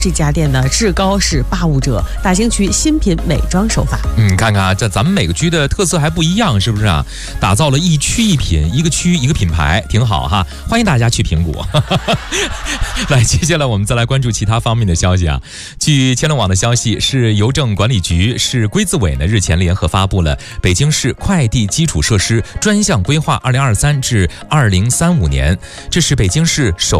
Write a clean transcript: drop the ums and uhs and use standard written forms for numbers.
这家店的至高是85折，大兴区新品美妆手法。 看看啊，这咱们每个区的特色还不一样，是不是啊？打造了一区一品，一个区一个品牌，挺好哈。欢迎大家去评估。来，接下来我们再来关注其他方面的消息啊。据千龙网的消息，市邮政管理局、市规资委呢日前联合发布了北京市快递基础设施专项规划2023至2035年，这是北京市首